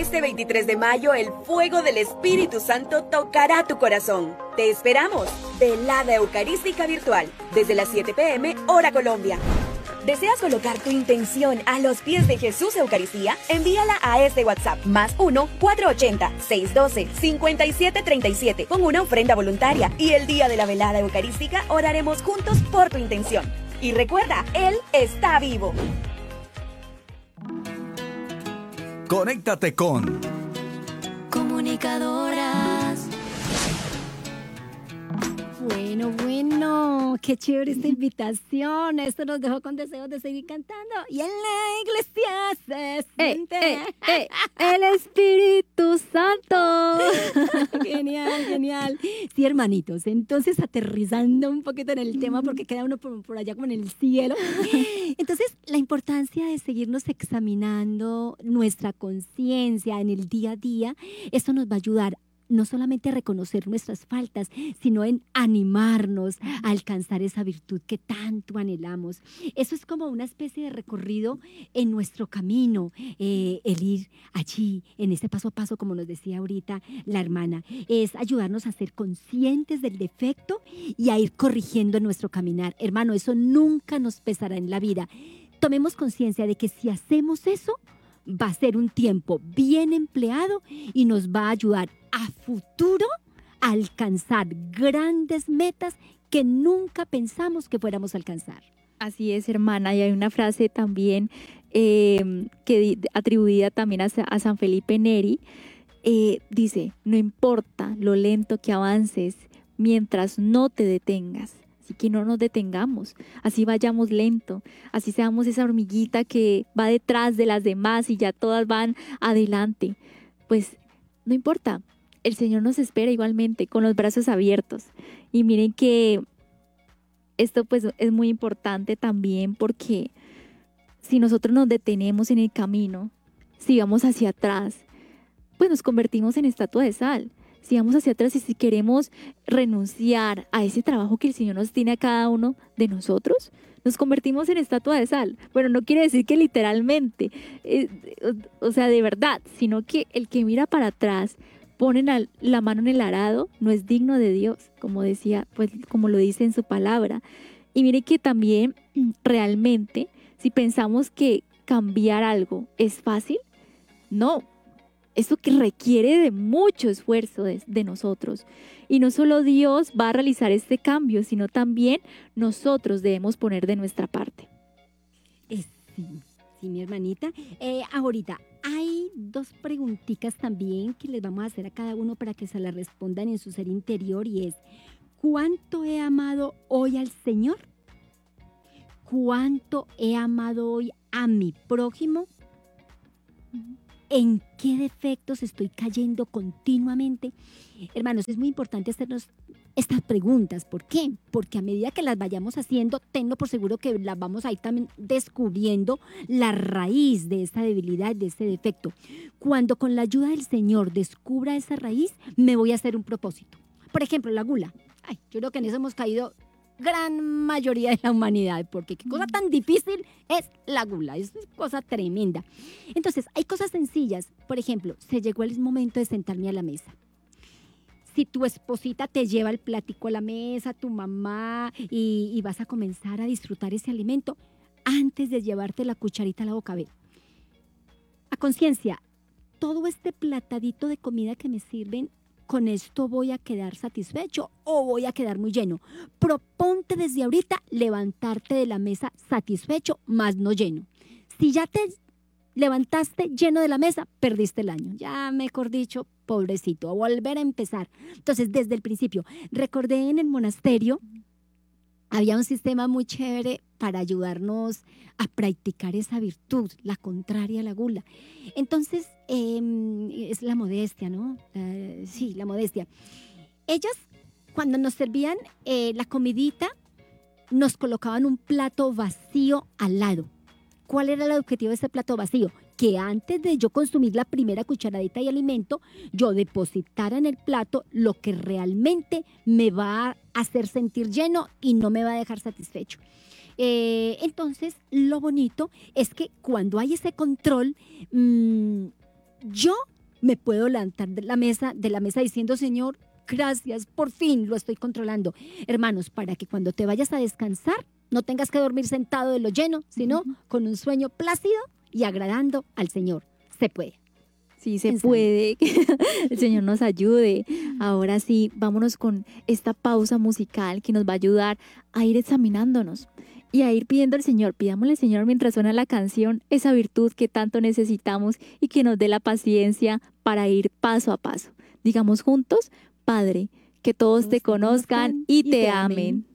Este 23 de mayo, el fuego del Espíritu Santo tocará tu corazón. Te esperamos. Velada Eucarística Virtual, desde las 7 p.m. hora Colombia. ¿Deseas colocar tu intención a los pies de Jesús Eucaristía? Envíala a este WhatsApp, +1 480 612 5737, con una ofrenda voluntaria. Y el día de la velada eucarística oraremos juntos por tu intención. Y recuerda, Él está vivo. Conéctate con Comunicadoras. Bueno, qué chévere esta invitación. Esto nos dejó con deseos de seguir cantando. Y en la iglesia se siente el Espíritu Santo. Genial, genial. Sí, hermanitos, entonces aterrizando un poquito en el tema, porque queda uno por allá como en el cielo. Entonces, la importancia de seguirnos examinando nuestra conciencia en el día a día, eso nos va a ayudar no solamente a reconocer nuestras faltas, sino en animarnos a alcanzar esa virtud que tanto anhelamos. Eso es como una especie de recorrido en nuestro camino, el ir allí, en ese paso a paso, como nos decía ahorita la hermana, es ayudarnos a ser conscientes del defecto y a ir corrigiendo nuestro caminar. Hermano, eso nunca nos pesará en la vida. Tomemos conciencia de que si hacemos eso, va a ser un tiempo bien empleado y nos va a ayudar a futuro a alcanzar grandes metas que nunca pensamos que fuéramos a alcanzar. Así es, hermana, y hay una frase también atribuida también a San Felipe Neri, dice: no importa lo lento que avances mientras no te detengas. Así que no nos detengamos, así vayamos lento, así seamos esa hormiguita que va detrás de las demás y ya todas van adelante. Pues no importa, el Señor nos espera igualmente con los brazos abiertos. Y miren que esto pues es muy importante también, porque si nosotros nos detenemos en el camino, si vamos hacia atrás, pues nos convertimos en estatua de sal. Si vamos hacia atrás y si queremos renunciar a ese trabajo que el Señor nos tiene a cada uno de nosotros, nos convertimos en estatua de sal. Bueno, no quiere decir que literalmente, o sea, de verdad, sino que el que mira para atrás, pone la mano en el arado, no es digno de Dios, como decía, pues como lo dice en su palabra. Y mire que también realmente, si pensamos que cambiar algo es fácil, no. Esto que requiere de mucho esfuerzo de nosotros. Y no solo Dios va a realizar este cambio, sino también nosotros debemos poner de nuestra parte. Sí, mi hermanita. Ahorita, hay dos preguntitas también que les vamos a hacer a cada uno para que se las respondan en su ser interior, y es: ¿cuánto he amado hoy al Señor? ¿Cuánto he amado hoy a mi prójimo? ¿En qué defectos estoy cayendo continuamente? Hermanos, es muy importante hacernos estas preguntas. ¿Por qué? Porque a medida que las vayamos haciendo, tenlo por seguro que las vamos a ir también descubriendo la raíz de esa debilidad, de ese defecto. Cuando con la ayuda del Señor descubra esa raíz, me voy a hacer un propósito. Por ejemplo, la gula. Yo creo que en eso hemos caído gran mayoría de la humanidad, porque qué cosa tan difícil es la gula, es cosa tremenda. Entonces, hay cosas sencillas. Por ejemplo, se llegó el momento de sentarme a la mesa. Si tu esposita te lleva el platico a la mesa, tu mamá, y vas a comenzar a disfrutar ese alimento, antes de llevarte la cucharita a la boca, ve, a conciencia, todo este platadito de comida que me sirven, ¿con esto voy a quedar satisfecho o voy a quedar muy lleno? Proponte desde ahorita levantarte de la mesa satisfecho, más no lleno. Si ya te levantaste lleno de la mesa, perdiste el año. Ya mejor dicho, pobrecito, a volver a empezar. Entonces, desde el principio, recordé en el monasterio, había un sistema muy chévere para ayudarnos a practicar esa virtud, la contraria a la gula. Entonces, es la modestia, ¿no? Sí, la modestia. Ellas, cuando nos servían la comidita, nos colocaban un plato vacío al lado. ¿Cuál era el objetivo de ese plato vacío? Que antes de yo consumir la primera cucharadita de alimento, yo depositara en el plato lo que realmente me va a hacer sentir lleno y no me va a dejar satisfecho. Entonces, lo bonito es que cuando hay ese control, yo me puedo levantar de la mesa diciendo, Señor, gracias, por fin lo estoy controlando. Hermanos, para que cuando te vayas a descansar, no tengas que dormir sentado de lo lleno, sino con un sueño plácido y agradando al Señor. Se puede. Sí, se puede. El Señor nos ayude. Ahora sí, vámonos con esta pausa musical que nos va a ayudar a ir examinándonos y a ir pidiendo al Señor. Pidámosle al Señor mientras suena la canción esa virtud que tanto necesitamos y que nos dé la paciencia para ir paso a paso. Digamos juntos, Padre, que todos te conozcan y te amen.